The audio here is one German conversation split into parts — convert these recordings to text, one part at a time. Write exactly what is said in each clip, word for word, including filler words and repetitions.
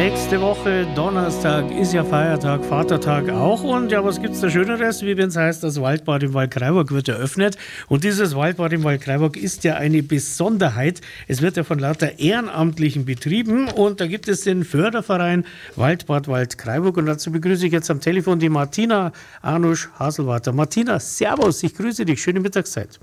Nächste Woche, Donnerstag, ist ja Feiertag, Vatertag auch. Und ja, was gibt's da Schöneres, wie wenn es heißt, das Waldbad im Waldkraiburg wird eröffnet. Und dieses Waldbad im Waldkraiburg ist ja eine Besonderheit. Es wird ja von lauter Ehrenamtlichen betrieben. Und da gibt es den Förderverein Waldbad Waldkraiburg. Und dazu begrüße ich jetzt am Telefon die Martina Anusch-Haselwater. Martina, servus, ich grüße dich. Schöne Mittagszeit.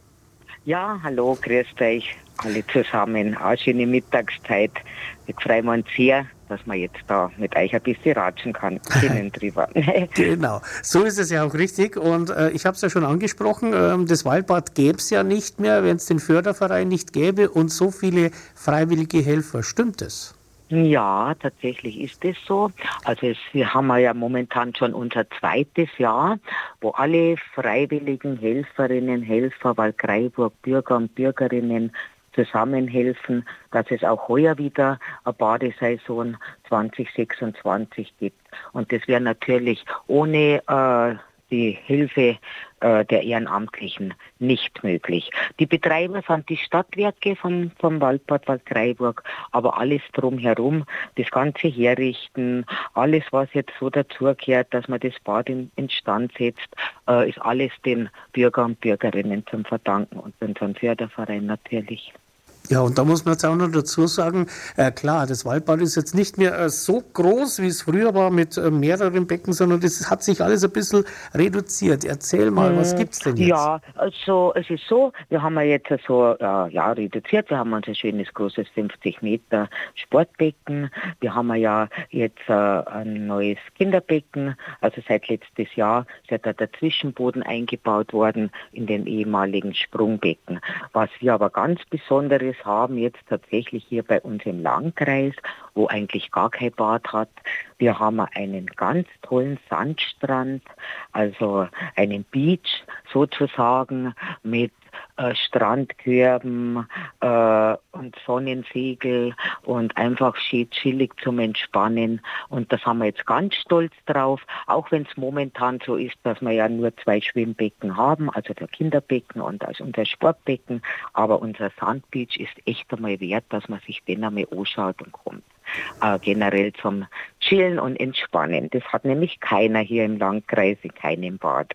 Ja, hallo, grüßt euch alle zusammen. Auch schöne Mittagszeit. Wir freuen uns sehr, dass man jetzt da mit euch ein bisschen ratschen kann. drüber. Genau, so ist es ja auch richtig. Und äh, ich habe es ja schon angesprochen, äh, das Waldbad gäbe es ja nicht mehr, wenn es den Förderverein nicht gäbe und so viele freiwillige Helfer. Stimmt es? Ja, tatsächlich ist es so. Also es, wir haben ja momentan schon unser zweites Jahr, wo alle freiwilligen Helferinnen, Helfer, Waldkraiburg, Bürger und Bürgerinnen zusammenhelfen, dass es auch heuer wieder eine Badesaison zwanzig sechsundzwanzig gibt. Und das wäre natürlich ohne äh, die Hilfe äh, der Ehrenamtlichen nicht möglich. Die Betreiber sind die Stadtwerke vom, vom Waldbad Waldkraiburg, aber alles drumherum, das ganze Herrichten, alles, was jetzt so dazugehört, dass man das Bad in, instand setzt, äh, ist alles den Bürger und Bürgerinnen zum Verdanken und unserem Förderverein natürlich. Ja, und da muss man jetzt auch noch dazu sagen, äh, klar, das Waldbad ist jetzt nicht mehr äh, so groß, wie es früher war mit äh, mehreren Becken, sondern das hat sich alles ein bisschen reduziert. Erzähl mal, was gibt's denn jetzt? Ja, also es ist so, wir haben ja jetzt so äh, ja, reduziert, wir haben uns ein schönes großes fünfzig Meter Sportbecken, wir haben ja jetzt äh, ein neues Kinderbecken, also seit letztes Jahr ist da der Zwischenboden eingebaut worden in den ehemaligen Sprungbecken. Was wir aber ganz Besonderes haben jetzt tatsächlich hier bei uns im Landkreis, wo eigentlich gar kein Bad hat. Wir haben einen ganz tollen Sandstrand, also einen Beach sozusagen mit äh, Strandkörben äh, und Sonnensegel und einfach schön chillig zum Entspannen. Und da sind wir jetzt ganz stolz drauf, auch wenn es momentan so ist, dass wir ja nur zwei Schwimmbecken haben, also der Kinderbecken und also unser Sportbecken. Aber unser Sandbeach ist echt einmal wert, dass man sich den einmal anschaut und kommt. Äh, generell zum Chillen und Entspannen. Das hat nämlich keiner hier im Landkreis, in keinem Bad.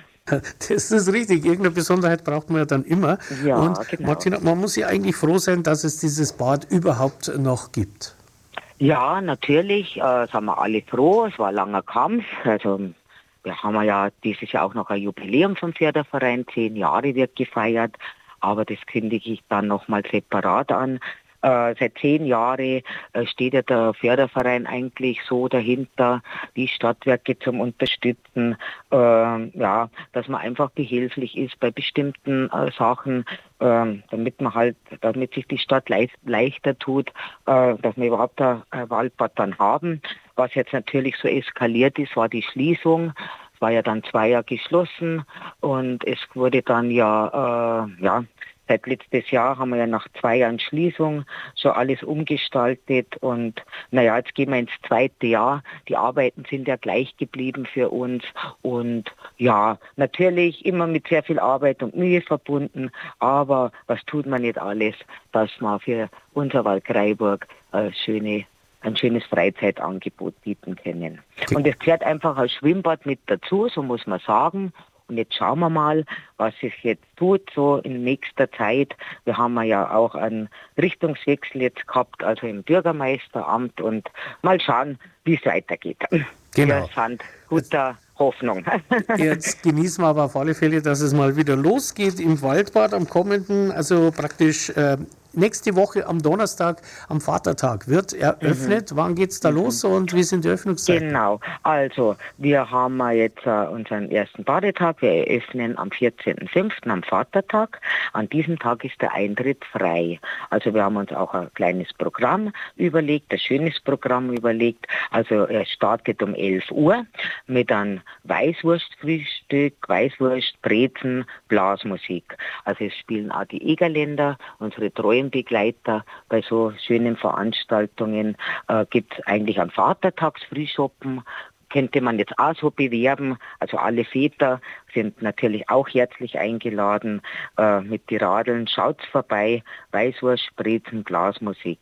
Das ist richtig. Irgendeine Besonderheit braucht man ja dann immer. Ja, und genau. Martina, man muss ja eigentlich froh sein, dass es dieses Bad überhaupt noch gibt. Ja, natürlich äh, sind wir alle froh. Es war ein langer Kampf. Also wir haben ja dieses Jahr auch noch ein Jubiläum vom Förderverein. Zehn Jahre wird gefeiert. Aber das kündige ich dann nochmal separat an. Äh, seit zehn Jahren äh, steht ja der Förderverein eigentlich so dahinter, die Stadtwerke zum Unterstützen, äh, ja, dass man einfach behilflich ist bei bestimmten äh, Sachen, äh, damit man halt, damit sich die Stadt leicht, leichter tut, äh, dass wir überhaupt ein, ein Waldbad dann haben. Was jetzt natürlich so eskaliert ist, war die Schließung. Es war ja dann zwei Jahre geschlossen und es wurde dann ja, äh, ja, seit letztes Jahr haben wir ja nach zwei Jahren Schließung schon alles umgestaltet und naja, jetzt gehen wir ins zweite Jahr. Die Arbeiten sind ja gleich geblieben für uns und ja, natürlich immer mit sehr viel Arbeit und Mühe verbunden, aber was tut man nicht alles, dass man für unser Waldkraiburg äh, schöne ein schönes Freizeitangebot bieten können. Und es gehört einfach ein Schwimmbad mit dazu, so muss man sagen. Und jetzt schauen wir mal, was sich jetzt tut, so in nächster Zeit. Wir haben ja auch einen Richtungswechsel jetzt gehabt, also im Bürgermeisteramt und mal schauen, wie es weitergeht. Genau. Wir sind guter Hoffnung. Jetzt genießen wir aber auf alle Fälle, dass es mal wieder losgeht im Waldbad am kommenden, also praktisch äh, nächste Woche am Donnerstag, am Vatertag, wird eröffnet. Mhm. Wann geht's da mhm. los und wie sind die Öffnungszeiten? Genau, also wir haben jetzt äh, unseren ersten Badetag. Wir eröffnen am vierzehnten fünften am Vatertag. An diesem Tag ist der Eintritt frei. Also wir haben uns auch ein kleines Programm überlegt, ein schönes Programm überlegt. Also er startet um elf Uhr mit einem Weißwurstfrühstück, Weißwurst, Brezen, Blasmusik. Also es spielen auch die Egerländer, unsere treuen Begleiter. Bei so schönen Veranstaltungen äh, gibt es eigentlich einen Vatertagsfrühschoppen, könnte man jetzt auch so bewerben. Also alle Väter sind natürlich auch herzlich eingeladen äh, mit die Radeln. Schaut's vorbei, Weißwurst, Brezen, Blasmusik.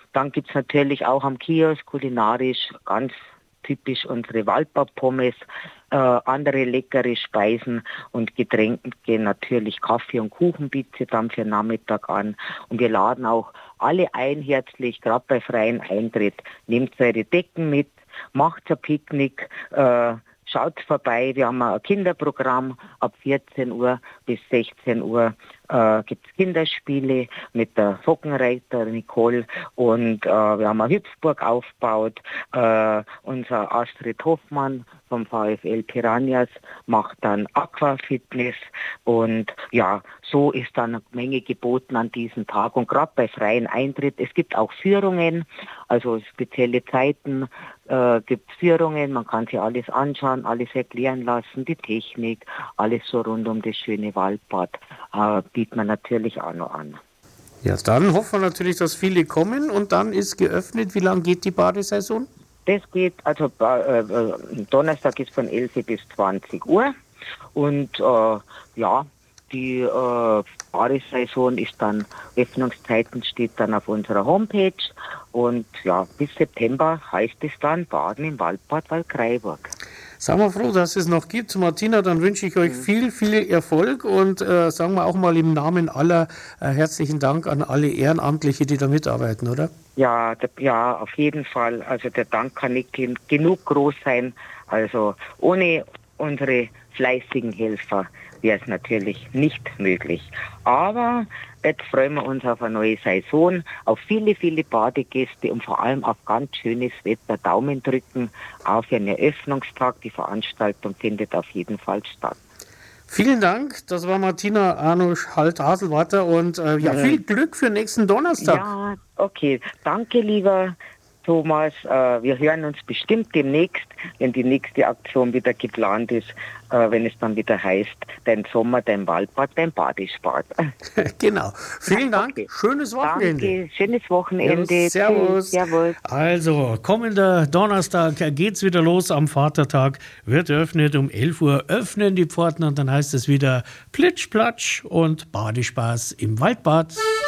Dann gibt es natürlich auch am Kiosk kulinarisch ganz typisch unsere Waldbad-Pommes, äh, andere leckere Speisen und Getränke, natürlich Kaffee und Kuchen bieten dann für den Nachmittag an. Und wir laden auch alle ein herzlich, gerade bei freiem Eintritt. Nehmt eure Decken mit, macht ein Picknick, äh, schaut vorbei. Wir haben ein Kinderprogramm ab vierzehn Uhr bis sechzehn Uhr. Äh, gibt es Kinderspiele mit der Sockenreiter Nicole und äh, wir haben eine Hüpfburg aufgebaut. Äh, unser Astrid Hoffmann vom VfL Piranhas macht dann Aquafitness und ja, so ist dann eine Menge geboten an diesem Tag und gerade bei freiem Eintritt. Es gibt auch Führungen, also spezielle Zeiten äh, gibt es Führungen, man kann sich alles anschauen, alles erklären lassen, die Technik, alles so rund um das schöne Waldbad äh, bietet man natürlich auch noch an. Ja, dann hoffen wir natürlich, dass viele kommen und dann ist geöffnet. Wie lange geht die Badesaison? Das geht, also äh, äh, Donnerstag ist von elf bis zwanzig Uhr und äh, ja, die äh, Badesaison ist dann, Öffnungszeiten steht dann auf unserer Homepage und ja, bis September heißt es dann Baden im Waldbad Waldkraiburg. Sagen wir froh, dass es noch gibt. Martina, dann wünsche ich euch viel, viel Erfolg und äh, sagen wir auch mal im Namen aller äh, herzlichen Dank an alle Ehrenamtliche, die da mitarbeiten, oder? Ja, der, ja, auf jeden Fall. Also der Dank kann nicht genug groß sein. Also ohne unsere fleißigen Helfer wäre es natürlich nicht möglich. Aber jetzt freuen wir uns auf eine neue Saison, auf viele, viele Badegäste und vor allem auf ganz schönes Wetter. Daumen drücken auf einen Eröffnungstag. Die Veranstaltung findet auf jeden Fall statt. Vielen Dank, das war Martina Arnusch-Halt-Haselwatter und äh, ja, viel Glück für nächsten Donnerstag. Ja, okay. Danke, lieber Thomas. Äh, wir hören uns bestimmt demnächst, wenn die nächste Aktion wieder geplant ist, äh, wenn es dann wieder heißt, dein Sommer, dein Waldbad, dein Badespart. Genau. Vielen Dank. Okay. Schönes Wochenende. Danke. Schönes Wochenende. Ja, servus. Servus. Also, kommender Donnerstag geht's wieder los am Vatertag. Wird eröffnet um elf Uhr, öffnen die Pforten und dann heißt es wieder Plitsch, Platsch und Badespaß im Waldbad.